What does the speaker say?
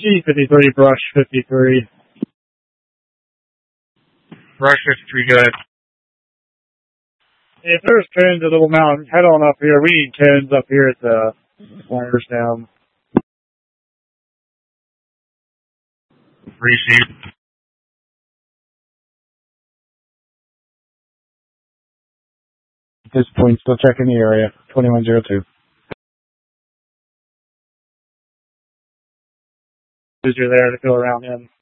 C-53, brush 53. Brush 53, go ahead. If there's 10s at Little Mountain, head on up here. We need 10s up here at the Flyers Down. Receive. At this point, still checking the area. 2102. You're there to go around him.